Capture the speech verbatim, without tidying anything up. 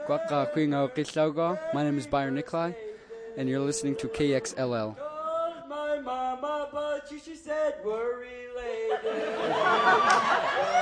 Kwaka Kwingo Kislaugo. My name is Byron Nikolai, and you're listening to K X L L. Called my mama, but she, she said we're related.